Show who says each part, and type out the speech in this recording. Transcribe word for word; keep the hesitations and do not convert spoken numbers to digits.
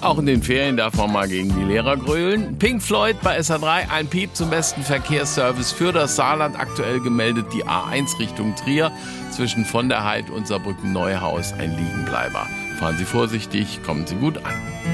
Speaker 1: Auch in den Ferien darf man mal gegen die Lehrer grölen. Pink Floyd bei S A drei, ein Piep zum besten Verkehrsservice für das Saarland. Aktuell gemeldet die A eins Richtung Trier zwischen von der Heid und Saarbrücken-Neuhaus ein Liegenbleiber. Fahren Sie vorsichtig, kommen Sie gut an.